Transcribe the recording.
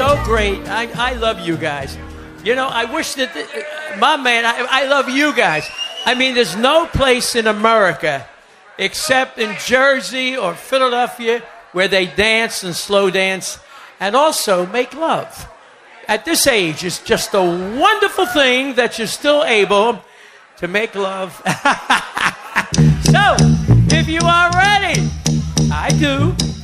so great. I love you guys. You know, I wish that, my man, I love you guys. I mean, there's no place in America except in Jersey or Philadelphia where they dance and slow dance and also make love. At this age, it's just a wonderful thing that you're still able to make love. So, if you are ready, I do.